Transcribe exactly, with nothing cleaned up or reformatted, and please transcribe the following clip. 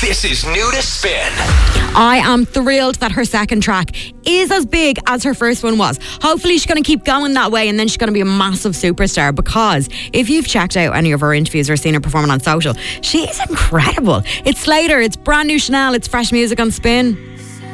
This is New to Spin. I am thrilled that her second track is as big as her first one was. Hopefully she's going to keep going that way, and then she's going to be a massive superstar, because if you've checked out any of her interviews or seen her performing on social, she is incredible. It's Slater, it's brand new Chanel, it's fresh music on Spin.